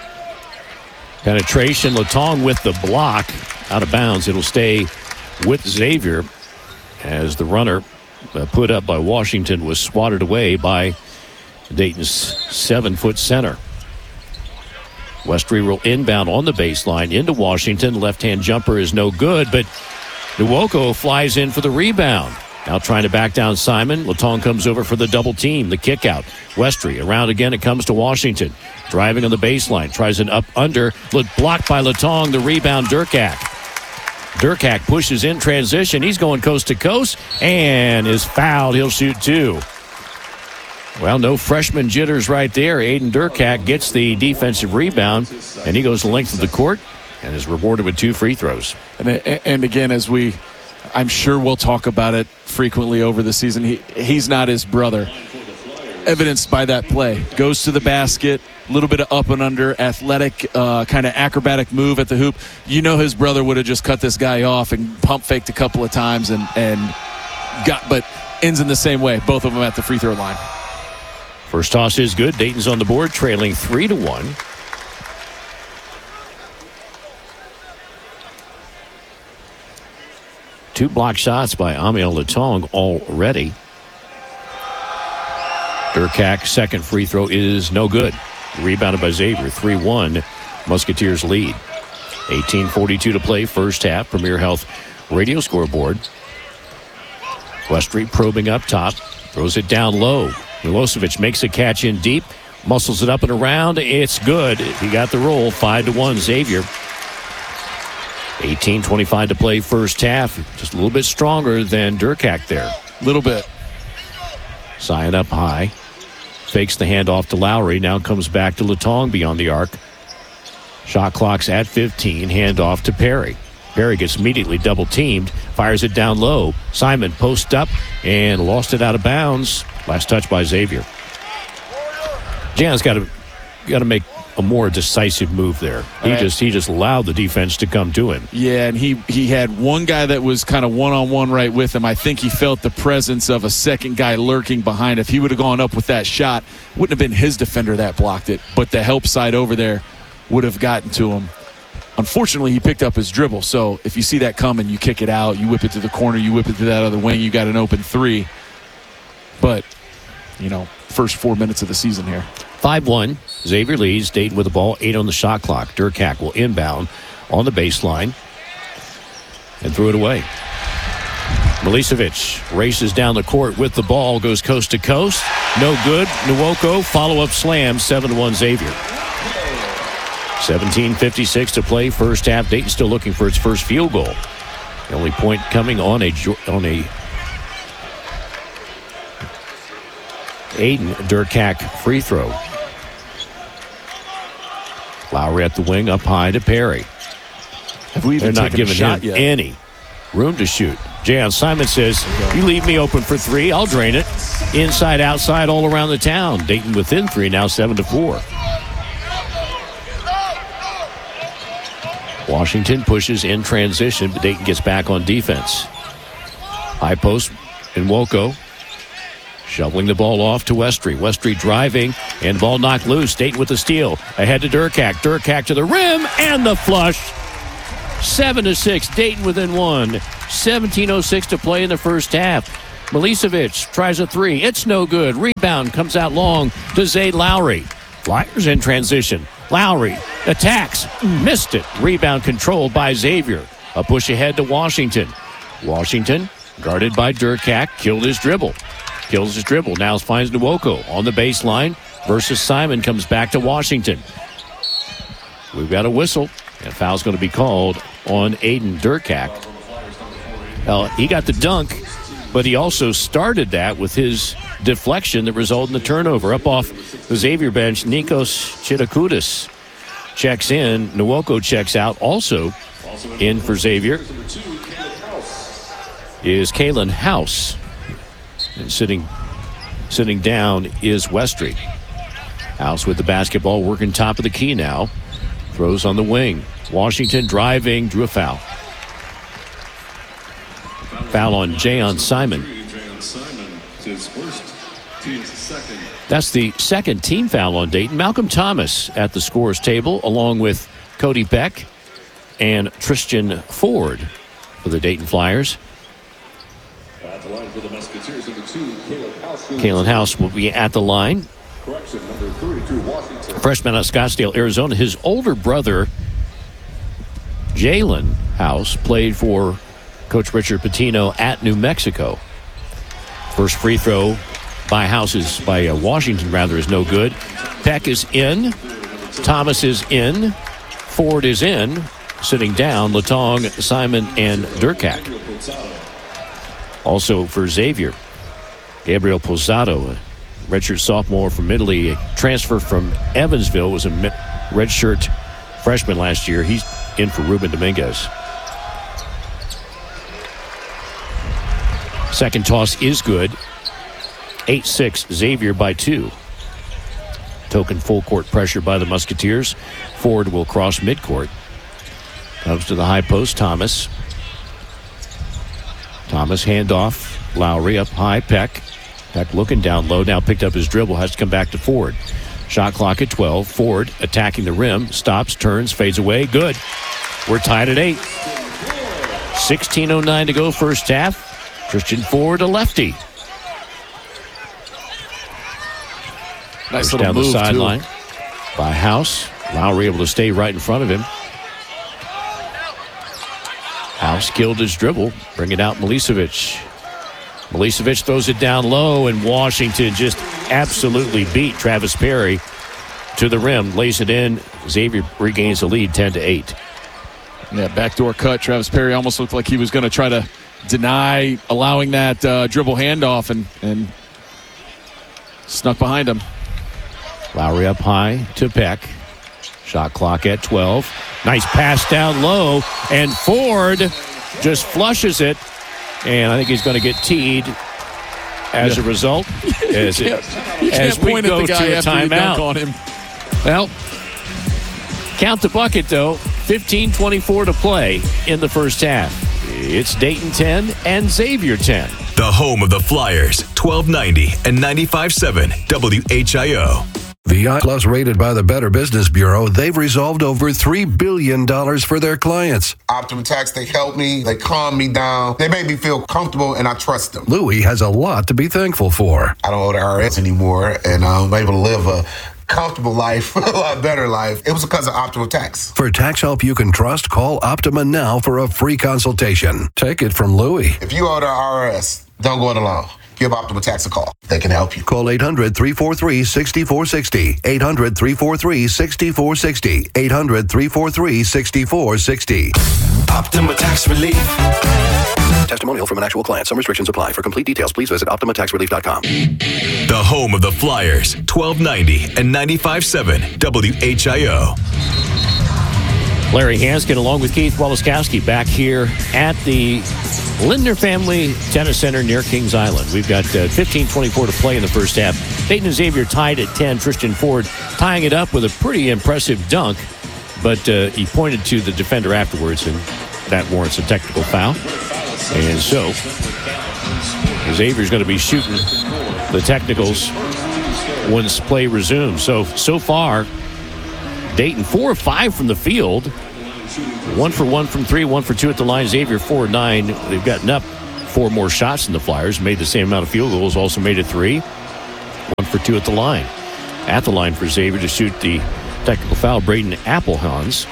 Penetration. Latong with the block out of bounds. It'll stay with Xavier as the runner uh, put up by Washington was swatted away by Dayton's seven-foot center. Westry will inbound on the baseline into Washington. Left-hand jumper is no good, but Nwoko flies in for the rebound. Now trying to back down Simon. Latong comes over for the double team, the kick out. Westry around again. It comes to Washington. Driving on the baseline. Tries an up under. Blocked by Latong. The rebound, Durkak. Durkak pushes in transition. He's going coast to coast and is fouled. He'll shoot two. Well, no freshman jitters right there. Aiden Durkak gets the defensive rebound, and he goes the length of the court and is rewarded with two free throws. And, and again, as we, I'm sure we'll talk about it frequently over the season, he he's not his brother. Evidenced by that play. Goes to the basket, a little bit of up and under, athletic, uh, kind of acrobatic move at the hoop. You know his brother would have just cut this guy off and pump faked a couple of times and, and got, but ends in the same way. Both of them at the free throw line. First toss is good. Dayton's on the board, trailing three to one. Two block shots by Amiel Latong already. Durkak's second free throw is no good. Rebounded by Xavier. three one. Musketeers lead. eighteen forty-two to play, first half. Premier Health radio scoreboard. Westry probing up top. Throws it down low. Milosevic makes a catch in deep. Muscles it up and around. It's good. He got the roll. five to one Xavier. eighteen twenty-five to play, first half. Just a little bit stronger than Durkak there. A little bit. Zion up high. Fakes the handoff to Lowry. Now comes back to Latong beyond the arc. Shot clock's at fifteen. Handoff to Perry. Perry gets immediately double teamed. Fires it down low. Simon posts up and lost it out of bounds. Last touch by Xavier. Jan's got to got to make a more decisive move there. He Right. just he just allowed the defense to come to him. Yeah, and he, he had one guy that was kind of one-on-one right with him. I think he felt the presence of a second guy lurking behind. If he would have gone up with that shot, wouldn't have been his defender that blocked it, but the help side over there would have gotten to him. Unfortunately, he picked up his dribble, so if you see that coming, you kick it out, you whip it to the corner, you whip it to that other wing, you got an open three. But, you know, first four minutes of the season here. five one. Xavier leads. Dayton with the ball. Eight on the shot clock. Durkak will inbound on the baseline and threw it away. Milicevic races down the court with the ball. Goes coast to coast. No good. Nwoko follow-up slam. seven to one Xavier. seventeen fifty-six to play. First half. Dayton still looking for its first field goal. The only point coming on a on a Aiden Durkak free throw. Lowry at the wing, up high to Perry. Have we even They're not taken a giving shot him yet? any room to shoot. Jayon Simon says, you leave me open for three, I'll drain it. Inside, outside, all around the town. Dayton within three, now seven to four. Washington pushes in transition, but Dayton gets back on defense. High post in Nwoko. Shoveling the ball off to Westry. Westry driving, and ball knocked loose. Dayton with the steal. Ahead to Durkak. Durkak to the rim, and the flush. Seven to six. Dayton within one. seventeen oh six to play in the first half. Milicevic tries a three. It's no good. Rebound comes out long to Zayd Lowry. Flyers in transition. Lowry attacks. Missed it. Rebound controlled by Xavier. A push ahead to Washington. Washington, guarded by Durkak, killed his dribble. Kills his dribble. Now finds Nwoko on the baseline versus Simon. Comes back to Washington. We've got a whistle. And a foul's going to be called on Aiden Durkak. Well, he got the dunk, but he also started that with his deflection that resulted in the turnover. Up off the Xavier bench, Nikos Chidakoudas checks in. Nwoko checks out. Also in for Xavier is Kalen House. And sitting sitting down is Westry. House with the basketball, working top of the key now. Throws on the wing. Washington driving, drew a foul. Foul on Jayon Simon. That's the second team foul on Dayton. Malcolm Thomas at the scorer's table, along with Cody Beck and Tristan Ford for the Dayton Flyers. At the line for the Musketeers, number two, Kalen House. Kalen House will be at the line. Correction, number thirty-two, Washington. Freshman out of Scottsdale, Arizona. His older brother, Jalen House, played for Coach Richard Pitino at New Mexico. First free throw by House is, by uh, Washington, rather, is no good. Peck is in. Thomas is in. Ford is in. Sitting down, Latong, Simon, and Durkak. Also for Xavier, Gabriel Posado, a redshirt sophomore from Italy, a transfer from Evansville, was a redshirt freshman last year. He's in for Ruben Dominguez. Second toss is good. eight six, Xavier by two. Token full court pressure by the Musketeers. Ford will cross midcourt. Comes to the high post, Thomas. Thomas handoff. Lowry up high, Peck. Peck looking down low, now picked up his dribble, has to come back to Ford. Shot clock at twelve. Ford attacking the rim, stops, turns, fades away. Good. We're tied at eight. sixteen oh nine to go first half. Christian Ford, a lefty. Nice Pushed little down move, the sideline too. by House. Lowry able to stay right in front of him. House killed his dribble, bringing out Milicevic. Milicevic throws it down low, and Washington just absolutely beat Travis Perry to the rim, lays it in. Xavier regains the lead ten to eight. Yeah, backdoor cut. Travis Perry almost looked like he was going to try to deny allowing that uh, dribble handoff, and, and snuck behind him. Lowry up high to Peck. Shot clock at twelve. Nice pass down low, and Ford just flushes it. And I think he's going to get teed as Yeah. a result. As, You it, can't- you as can't we point at go the guy to a after you dunk timeout. on him. Well, Count the bucket, though. fifteen twenty-four to play in the first half. It's Dayton ten and Xavier ten. The home of the Flyers, twelve ninety and ninety-five point seven W H I O. V I Plus rated by the Better Business Bureau, they've resolved over three billion dollars for their clients. Optima Tax, they help me, they calm me down, they make me feel comfortable, and I trust them. Louis has a lot to be thankful for. I don't owe the I R S anymore, and I'm able to live a comfortable life, a lot better life. It was because of Optima Tax. For tax help you can trust, call Optima now for a free consultation. Take it from Louis. If you owe the I R S, don't go it alone. Give Optima Tax a call. They can help you. Call eight hundred, three four three, six four six zero. eight hundred, three four three, six four six zero. eight hundred, three four three, six four six zero. Optima Tax Relief. Testimonial from an actual client. Some restrictions apply. For complete details, please visit optima tax relief dot com. The home of the Flyers, twelve ninety and ninety-five point seven W H I O. Larry Hanskin along with Keith Walaskowski back here at the Lindner Family Tennis Center near Kings Island. We've got uh, fifteen twenty-four to play in the first half. Dayton and Xavier tied at ten. Tristan Ford tying it up with a pretty impressive dunk, but uh, he pointed to the defender afterwards, and that warrants a technical foul. And so Xavier's going to be shooting the technicals once play resumes. So, so far, Dayton four or five from the field. One for one from three, one for two at the line. Xavier four nine. They've gotten up four more shots than the Flyers. Made the same amount of field goals. Also made it three. One for two at the line. At the line for Xavier to shoot the technical foul, Braden Appelhans.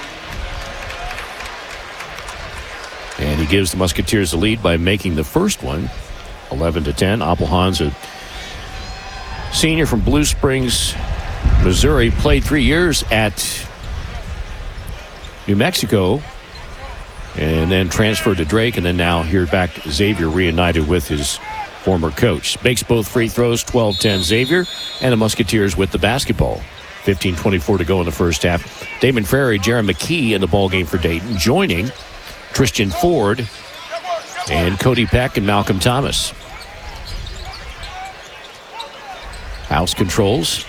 And he gives the Musketeers the lead by making the first one, eleven to ten. Appelhans, a senior from Blue Springs, Missouri, played three years at New Mexico and then transferred to Drake, and then now here back Xavier, reunited with his former coach. Makes both free throws, twelve ten Xavier, and the Musketeers with the basketball. fifteen twenty-four to go in the first half. Damon Ferry, Jaron McKee in the ballgame for Dayton, joining Tristan Ford and Cody Peck and Malcolm Thomas. House controls.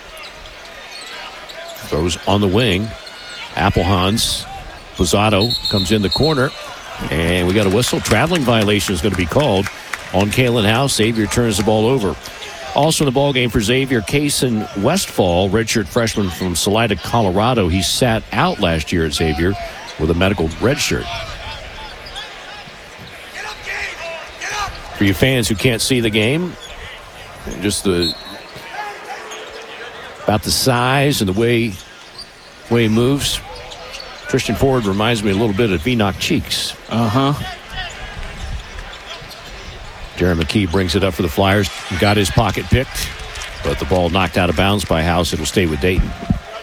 Throws on the wing. Appelhans. Pozzato comes in the corner. And we got a whistle. Traveling violation is going to be called on Kalen House. Xavier turns the ball over. Also in the ballgame for Xavier, Kason Westfall, redshirt freshman from Salida, Colorado. He sat out last year at Xavier with a medical redshirt. For you fans who can't see the game, just the about the size and the way way he moves, Tristan Ford reminds me a little bit of Enoch Cheeks. Uh-huh. Jaron McKee brings it up for the Flyers. Got his pocket picked, but the ball knocked out of bounds by House. It'll stay with Dayton.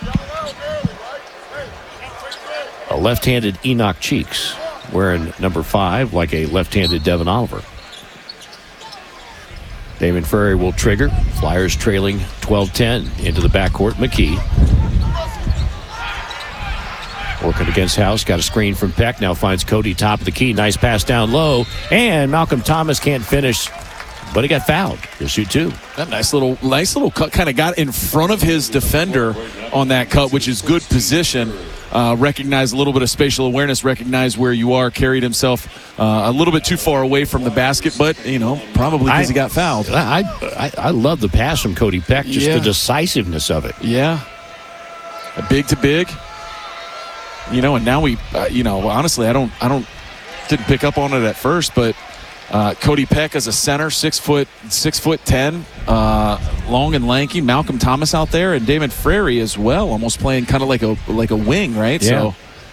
A left-handed Enoch Cheeks wearing number five like a left-handed Devin Oliver. Damon Ferry will trigger. Flyers trailing twelve ten into the backcourt. McKee working against House. Got a screen from Peck. Now finds Cody top of the key. Nice pass down low. And Malcolm Thomas can't finish, but he got fouled. He'll shoot two. That nice little, nice little cut. Kind of got in front of his defender on that cut, which is good position. Uh, recognized a little bit of spatial awareness, recognized where you are, carried himself uh, a little bit too far away from the basket, but, you know, probably because he got fouled. I, I I love the pass from Cody Peck, just yeah. the decisiveness of it. Yeah. A big to big. You know, and now we, uh, you know, honestly, I don't, I don't, didn't pick up on it at first, but uh, Cody Peck as a center, six foot, six foot ten, uh, long and lanky. Malcolm Thomas out there, and Damon Frary as well, almost playing kind of like a like a wing, right? Yeah. So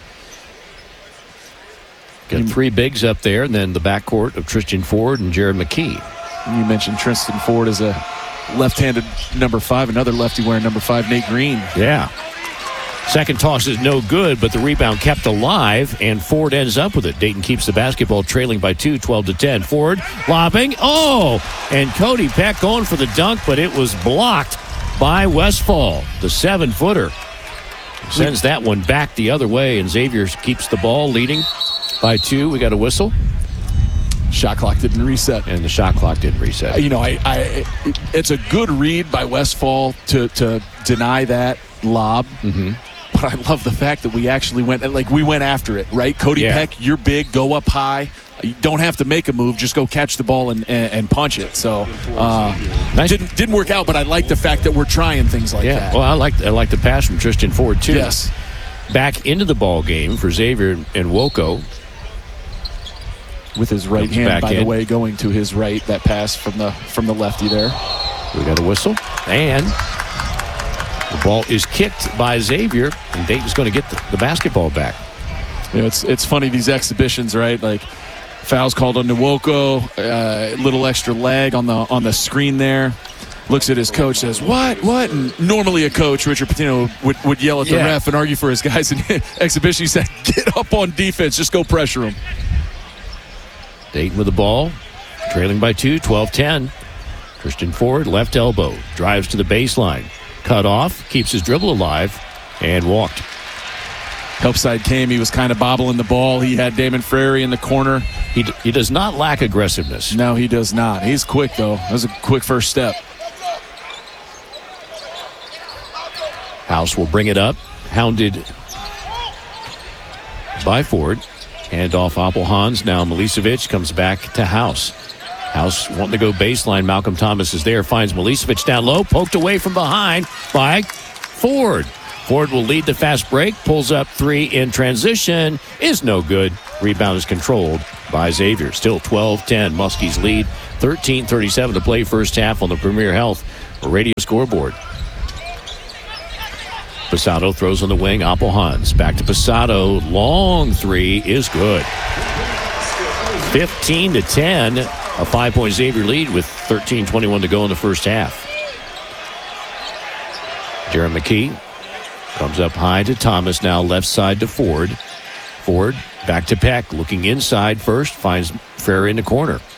got three bigs up there, and then the backcourt of Tristan Ford and Jaron McKee. You mentioned Tristan Ford as a left-handed number five, another lefty wearing number five, Nate Green. Yeah. Second toss is no good, but the rebound kept alive, and Ford ends up with it. Dayton keeps the basketball trailing by two, twelve to ten. Ford lobbing. Oh! And Cody Peck going for the dunk, but it was blocked by Westfall, the seven-footer. Sends that one back the other way, and Xavier keeps the ball leading by two. We got a whistle. Shot clock didn't reset. And the shot clock didn't reset. You know, I, I it's a good read by Westfall to, to deny that lob. Mm-hmm. but I love the fact that we actually went, like, we went after it, right? Cody Yeah. Peck, you're big, go up high. You don't have to make a move, just go catch the ball and, and, and punch it. So, uh, Nice. didn't didn't work out, but I like the fact that we're trying things like Yeah, that. well, I like I like the pass from Tristan Ford too. Yes. Back into the ball game for Xavier and Woko. With his right Comes hand, back by in. the way, going to his right, that pass from the from the lefty there. We got a whistle, and the ball is kicked by Xavier, and Dayton's going to get the, the basketball back. You know, it's it's funny, these exhibitions, right? Like, fouls called on Nwoko, a uh, little extra leg on the on the screen there. Looks at his coach, says, what, what? And normally a coach, Richard Pitino, would, would yell at the Yeah. ref and argue for his guys. In exhibition, he said, get up on defense, just go pressure him. Dayton with the ball, trailing by two, twelve ten. Tristan Ford, left elbow, drives to the baseline. Cut off, keeps his dribble alive, and walked. Help side came. He was kind of bobbling the ball. He had Damon Frary in the corner. He, d- he does not lack aggressiveness. No, he does not. He's quick, though. That was a quick first step. House will bring it up, hounded by Ford. Hand off Appelhans. Now Milicevic comes back to House. House wanting to go baseline. Malcolm Thomas is there. Finds Milicevic down low. Poked away from behind by Ford. Ford will lead the fast break. Pulls up three in transition. Is no good. Rebound is controlled by Xavier. Still twelve ten. Muskies lead. thirteen thirty-seven to play first half on the Premier Health radio scoreboard. Posado throws on the wing. Appelhans back to Posado. Long three is good. fifteen to ten. A five-point Xavier lead with thirteen twenty-one to go in the first half. Jaron McKee comes up high to Thomas. Now left side to Ford. Ford back to Peck. Looking inside first. Finds Frere in the corner.